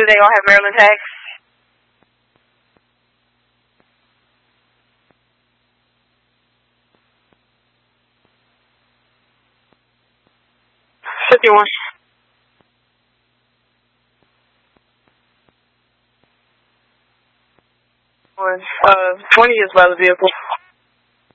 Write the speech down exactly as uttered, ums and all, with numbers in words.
they all have Maryland tax? fifty-one. Uh, twenty is by the vehicle.